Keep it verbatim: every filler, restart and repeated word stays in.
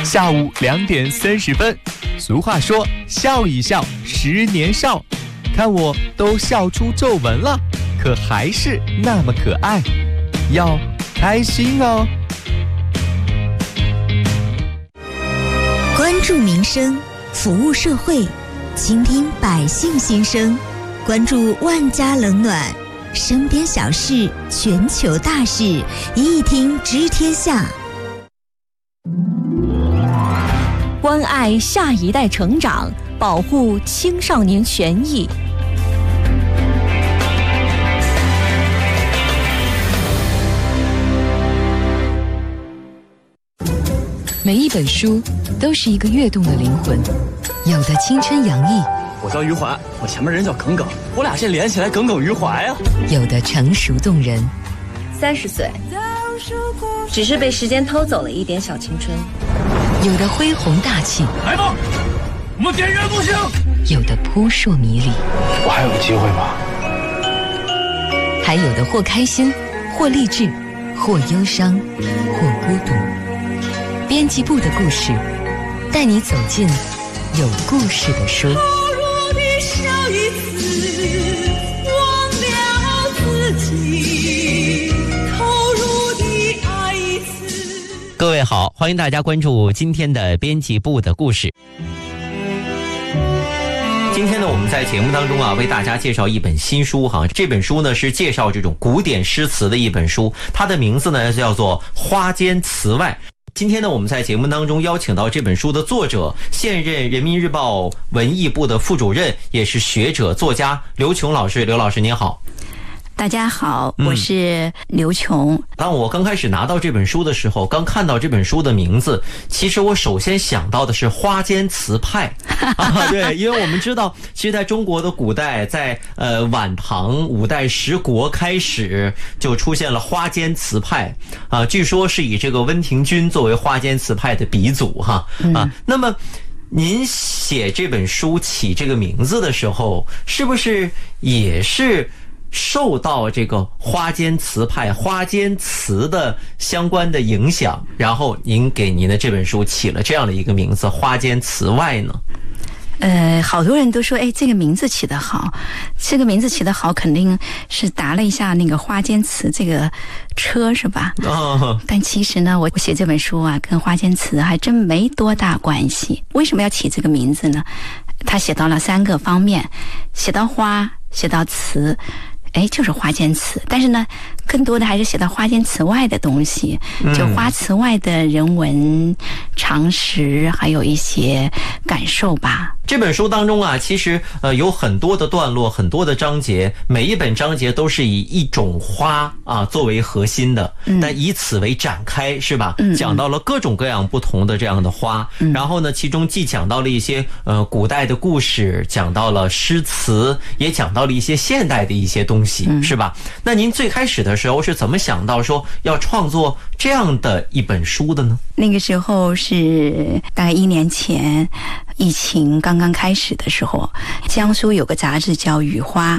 下午两点三十分。俗话说，笑一笑，十年少。看我都笑出皱纹了，可还是那么可爱，要开心哦。 关注民生，服务社会，倾听百姓心声，关注万家冷暖，身边小事，全球大事，一听知天下。 关爱下一代成长，保护青少年权益。 每一本书都是一个跃动的灵魂，有的青春洋溢， 我叫余淮，我前面人叫耿耿，我俩现连起来耿耿于怀啊。 有的成熟动人， 三十岁，只是被时间偷走了一点小青春。 有的恢宏大气， 来吧，我们点燃不行。 有的扑朔迷离， 我还有机会吗？ 还有的或开心，或励志，或忧伤，或孤独。编辑部的故事，带你走进有故事的书。 投入的笑一次，忘了自己，投入的爱一次。 各位好，欢迎大家关注今天的编辑部的故事。今天呢，我们在节目当中啊，为大家介绍一本新书哈。这本书呢是介绍这种古典诗词的一本书，它的名字呢叫做《花间词外》。今天呢，我们在节目当中邀请到这本书的作者，现任人民日报文艺部的副主任，也是学者作家刘琼老师。刘老师您好。 大家好，我是刘琼、嗯、 当我刚开始拿到这本书的时候，刚看到这本书的名字，其实我首先想到的是花间词派啊，对，因为我们知道其实在中国的古代，在呃晚唐五代十国开始就出现了花间词派啊，据说是以这个温庭筠作为花间词派的鼻祖哈啊、嗯、那么您写这本书起这个名字的时候，是不是也是受到这个花间词派、花间词的相关的影响，然后您给您的这本书起了这样的一个名字《花间词外》呢？ 呃，好多人都说，哎，这个名字起得好，这个名字起得好，肯定是答了一下那个花间词这个车是吧？哦。但其实呢，我我写这本书啊，跟花间词还真没多大关系。为什么要起这个名字呢？他写到了三个方面，写到花，写到词。哎，就是花间词，但是呢，更多的还是写到花间词外的东西，就花词外的人文常识，还有一些感受吧。 这本书当中啊，其实呃有很多的段落，很多的章节，每一本章节都是以一种花啊作为核心的，嗯、但以此为展开，是吧？嗯、讲到了各种各样不同的这样的花，嗯、然后呢，其中既讲到了一些呃古代的故事，讲到了诗词，也讲到了一些现代的一些东西，嗯、是吧？那您最开始的时候是怎么想到说要创作这样的一本书的呢？ 那个时候是大概一年前，疫情刚刚开始的时候，江苏有个杂志叫《雨花》，